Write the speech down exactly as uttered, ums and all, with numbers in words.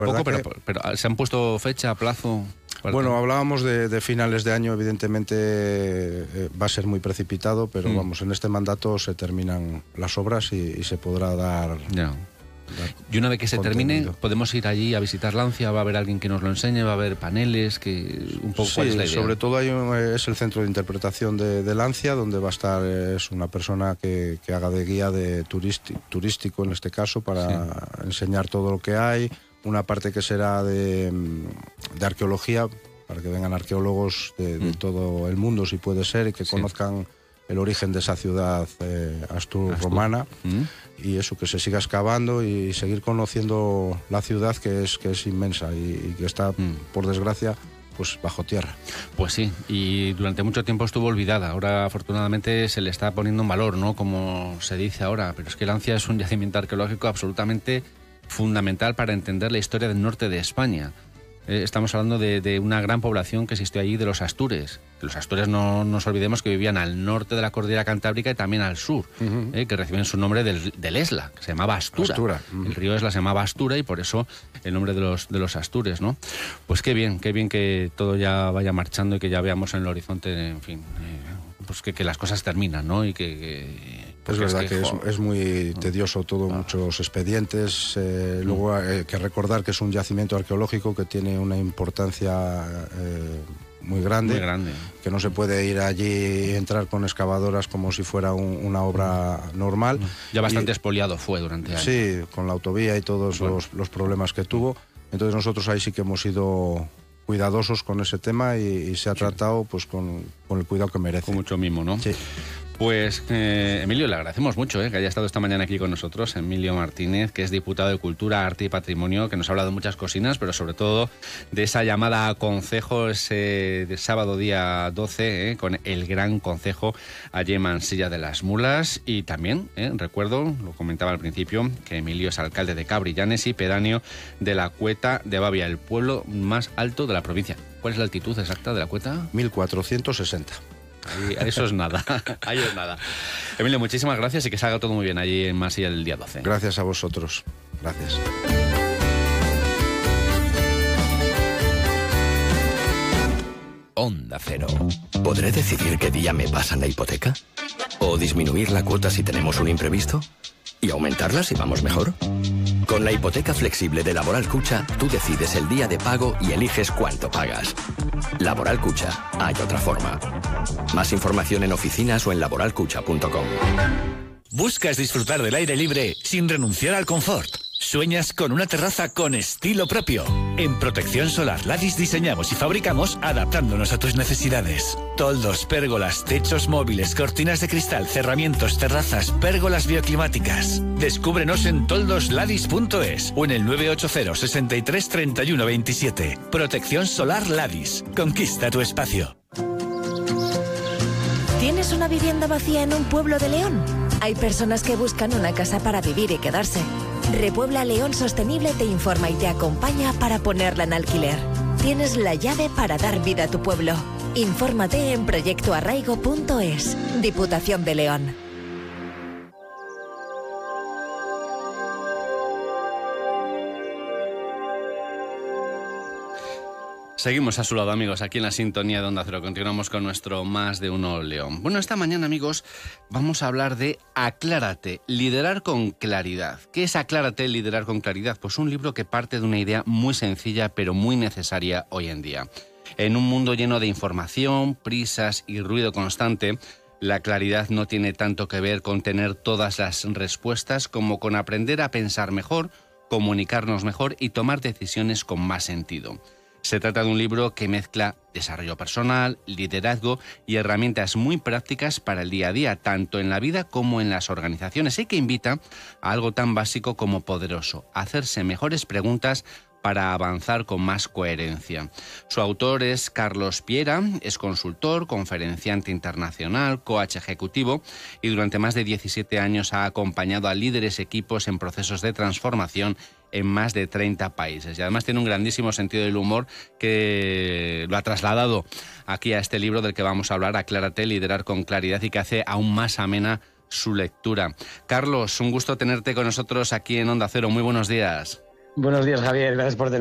Poco, que... pero, pero ¿se han puesto fecha, plazo? Bueno, hablábamos de, de finales de año, evidentemente eh, va a ser muy precipitado, pero mm. vamos, en este mandato se terminan las obras y, y se podrá dar... Ya. dar y una vez que se contenido. termine, podemos ir allí a visitar Lancia, va a haber alguien que nos lo enseñe, va a haber paneles, que un poco sí, cuál es la idea. Sobre todo hay un, es el centro de interpretación de, de Lancia, donde va a estar es una persona que, que haga de guía de turisti, turístico en este caso, para sí. enseñar todo lo que hay. Una parte que será de, de arqueología, para que vengan arqueólogos de, de mm. todo el mundo, si puede ser, y que sí. conozcan el origen de esa ciudad eh, astur-romana, mm. y eso, que se siga excavando y seguir conociendo la ciudad, que es, que es inmensa y, y que está, mm. por desgracia, pues bajo tierra. Pues sí, y durante mucho tiempo estuvo olvidada. Ahora, afortunadamente, se le está poniendo en valor, ¿no?, como se dice ahora, pero es que Lancia es un yacimiento arqueológico absolutamente fundamental para entender la historia del norte de España. Eh, estamos hablando de, de una gran población que existió allí, de los astures. Los astures, no nos olvidemos, que vivían al norte de la cordillera cantábrica y también al sur, uh-huh. eh, que reciben su nombre del, del Esla, que se llamaba Astura. Astura. Uh-huh. El río Esla se llamaba Astura y por eso el nombre de los, de los astures, ¿no? Pues qué bien, qué bien que todo ya vaya marchando y que ya veamos en el horizonte, en fin, eh, pues que, que las cosas terminan, ¿no? Y que... que es verdad es que, que es, es muy tedioso todo, ah. muchos expedientes. Eh, luego hay eh, que recordar que es un yacimiento arqueológico que tiene una importancia eh, muy grande, muy grande, que no se puede ir allí y entrar con excavadoras como si fuera un, una obra normal. Ya bastante y, expoliado fue durante años. Sí, con la autovía y todos bueno. los, los problemas que tuvo. Entonces nosotros ahí sí que hemos sido cuidadosos con ese tema y, y se ha tratado pues con, con el cuidado que merece. Con mucho mimo, ¿no? Sí. Pues, eh, Emilio, le agradecemos mucho eh, que haya estado esta mañana aquí con nosotros, Emilio Martínez, que es diputado de Cultura, Arte y Patrimonio, que nos ha hablado de muchas cocinas, pero sobre todo de esa llamada a concejo ese de sábado día doce, eh, con el Gran Concejo allí en Mansilla de las Mulas. Y también, eh, recuerdo, lo comentaba al principio, que Emilio es alcalde de Cabrillanes y pedáneo de la Cueta de Babia, el pueblo más alto de la provincia. ¿Cuál es la altitud exacta de la Cueta? mil cuatrocientos sesenta. Ahí, eso es nada, ahí es nada. Emilio, muchísimas gracias y que salga todo muy bien allí en Masía el día doce. Gracias a vosotros, gracias. Onda Cero. ¿Podré decidir qué día me pasan la hipoteca? ¿O disminuir la cuota si tenemos un imprevisto? ¿Y aumentarla si vamos mejor? Con la hipoteca flexible de Laboral Cucha, tú decides el día de pago y eliges cuánto pagas. Laboral Cucha, hay otra forma. Más información en oficinas o en laboral cucha punto com. ¿Buscas disfrutar del aire libre sin renunciar al confort? ¿Sueñas con una terraza con estilo propio? En Protección Solar Ladis diseñamos y fabricamos adaptándonos a tus necesidades. Toldos, pérgolas, techos móviles, cortinas de cristal, cerramientos, terrazas, pérgolas bioclimáticas. Descúbrenos en toldos ladis punto es o en el nueve ocho cero, sesenta y tres, treinta y uno veintisiete. Protección Solar Ladis. Conquista tu espacio. ¿Tienes una vivienda vacía en un pueblo de León? Hay personas que buscan una casa para vivir y quedarse. Repuebla León Sostenible te informa y te acompaña para ponerla en alquiler. Tienes la llave para dar vida a tu pueblo. Infórmate en proyecto arraigo punto es. Diputación de León. Seguimos a su lado, amigos, aquí en la sintonía de Onda Cero. Continuamos con nuestro Más de Uno León. Bueno, esta mañana, amigos, vamos a hablar de Aclárate, liderar con claridad. ¿Qué es Aclárate, liderar con claridad? Pues un libro que parte de una idea muy sencilla, pero muy necesaria hoy en día. En un mundo lleno de información, prisas y ruido constante, la claridad no tiene tanto que ver con tener todas las respuestas como con aprender a pensar mejor, comunicarnos mejor y tomar decisiones con más sentido. Se trata de un libro que mezcla desarrollo personal, liderazgo y herramientas muy prácticas para el día a día, tanto en la vida como en las organizaciones, y que invita a algo tan básico como poderoso: hacerse mejores preguntas para avanzar con más coherencia. Su autor es Carlos Piera, es consultor, conferenciante internacional, coach ejecutivo y durante más de diecisiete años ha acompañado a líderes equipos en procesos de transformación en más de treinta países. Y además tiene un grandísimo sentido del humor que lo ha trasladado aquí a este libro del que vamos a hablar, Aclárate, liderar con claridad, y que hace aún más amena su lectura. Carlos, un gusto tenerte con nosotros aquí en Onda Cero. Muy buenos días. Buenos días, Javier. Gracias por tenerme.